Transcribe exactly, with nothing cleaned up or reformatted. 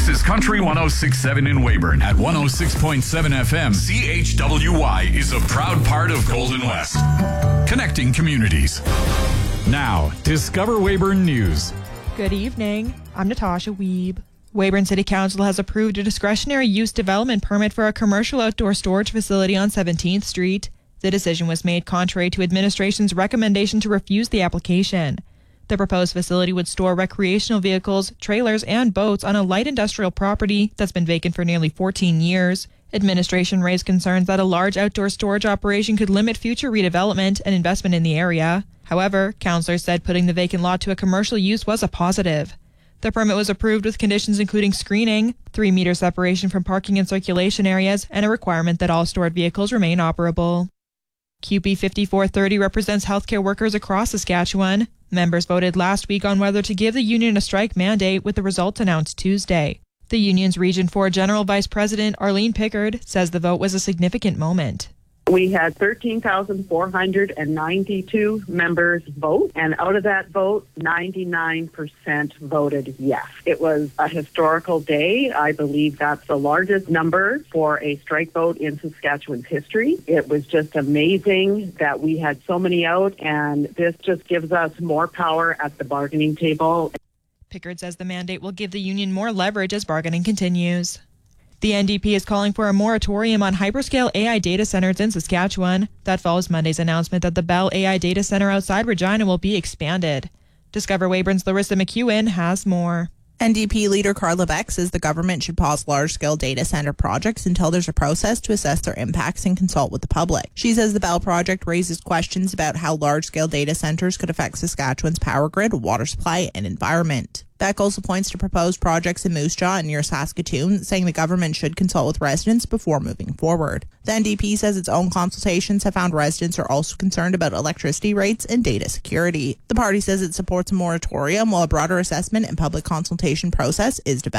This is Country one oh six point seven in Weyburn. At one oh six point seven F M, C H W Y is a proud part of Golden West. Connecting communities. Now, Discover Weyburn News. Good evening. I'm Natasha Wiebe. Weyburn City Council has approved a discretionary use development permit for a commercial outdoor storage facility on seventeenth Street. The decision was made contrary to administration's recommendation to refuse the application. The proposed facility would store recreational vehicles, trailers, and boats on a light industrial property that's been vacant for nearly fourteen years. Administration raised concerns that a large outdoor storage operation could limit future redevelopment and investment in the area. However, councillors said putting the vacant lot to a commercial use was a positive. The permit was approved with conditions including screening, three meter separation from parking and circulation areas, and a requirement that all stored vehicles remain operable. Q P fifty-four thirty represents healthcare workers across Saskatchewan. Members voted last week on whether to give the union a strike mandate, with the results announced Tuesday. The union's Region four General Vice President Arlene Pickard says the vote was a significant moment. We had thirteen thousand four hundred ninety-two members vote, and out of that vote, ninety-nine percent voted yes. It was a historical day. I believe that's the largest number for a strike vote in Saskatchewan's history. It was just amazing that we had so many out, and this just gives us more power at the bargaining table. Pickard says the mandate will give the union more leverage as bargaining continues. The N D P is calling for a moratorium on hyperscale A I data centers in Saskatchewan. That follows Monday's announcement that the Bell A I data center outside Regina will be expanded. Discover Weyburn's Larissa McEwen has more. N D P leader Carla Beck says the government should pause large-scale data center projects until there's a process to assess their impacts and consult with the public. She says the Bell project raises questions about how large-scale data centers could affect Saskatchewan's power grid, water supply, and environment. Beck also points to proposed projects in Moose Jaw and near Saskatoon, saying the government should consult with residents before moving forward. The N D P says its own consultations have found residents are also concerned about electricity rates and data security. The party says it supports a moratorium while a broader assessment and public consultation process is developed.